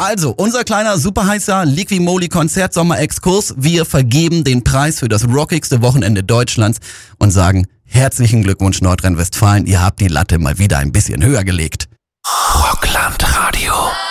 Also, unser kleiner superheißer Liqui-Moly-Konzert-Sommer-Exkurs. Wir vergeben den Preis für das rockigste Wochenende Deutschlands und sagen herzlichen Glückwunsch Nordrhein-Westfalen. Ihr habt die Latte mal wieder ein bisschen höher gelegt. Rockland Radio.